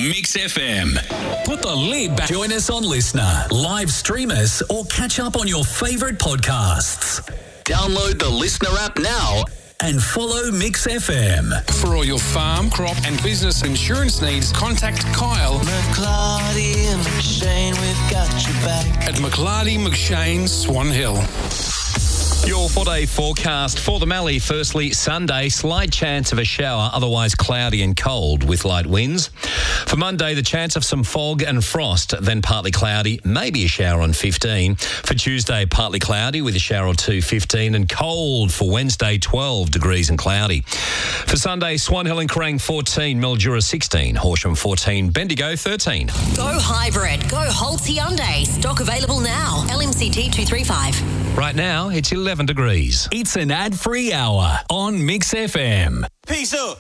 Mix FM. Put the lid back. Join us on Listener, live stream us, or catch up on your favourite podcasts. Download the Listener app now and follow Mix FM. For all your farm, crop and business insurance needs, contact Kyle McLarty and McShane, we've got your back. at McLarty McShane, Swan Hill. Your 4-day forecast for the Mallee. Firstly, Sunday, slight chance of a shower, otherwise cloudy and cold with light winds. For Monday, the chance of some fog and frost, then partly cloudy, maybe a shower on 15. For Tuesday, partly cloudy with a shower or 2, 15, and cold for Wednesday, 12 degrees and cloudy. For Sunday, Swan Hill and Kerrang 14, Mildura 16, Horsham 14, Bendigo 13. Go hybrid. Go Holtz Hyundai. Stock available now. LMCT 235. Right now, it's 11 degrees. It's an ad-free hour on Mix FM. Peace up.